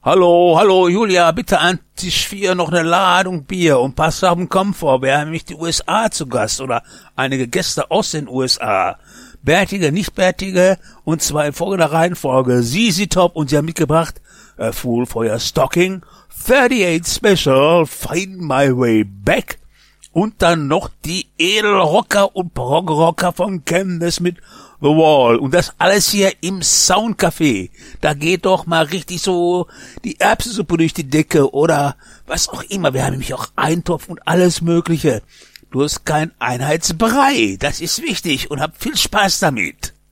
Hallo, hallo, Julia, bitte an Tisch 4 noch eine Ladung Bier und pass auf den Komfort. Wir haben nämlich die USA zu Gast oder einige Gäste aus den USA. Bärtige, nicht Bärtige und zwar in folgender Reihenfolge. ZZ Top und sie haben mitgebracht A Fool for Your Stocking, 38 Special, Find My Way Back und dann noch die Edelrocker und Progrocker von Chemnitz mit The Wall. Und das alles hier im Soundcafé. Da geht doch mal richtig so die Erbsensuppe durch die Decke oder was auch immer. Wir haben nämlich auch Eintopf und alles Mögliche. Bloß kein Einheitsbrei. Das ist wichtig und habt viel Spaß damit.